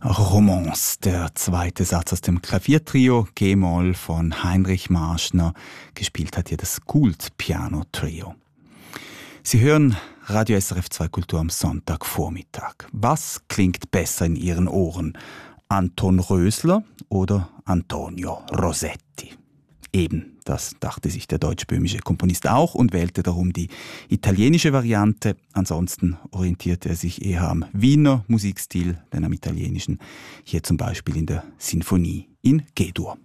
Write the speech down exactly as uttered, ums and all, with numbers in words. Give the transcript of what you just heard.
Romance, der zweite Satz aus dem Klaviertrio G-Moll von Heinrich Marschner. Gespielt hat hier das Gould-Piano-Trio. Sie hören Radio S R F zwei Kultur am Sonntagvormittag. Was klingt besser in Ihren Ohren? Anton Rösler oder Antonio Rossetti? Eben, das dachte sich der deutsch-böhmische Komponist auch und wählte darum die italienische Variante. Ansonsten orientierte er sich eher am Wiener Musikstil, denn am italienischen hier zum Beispiel in der Sinfonie in G-Dur.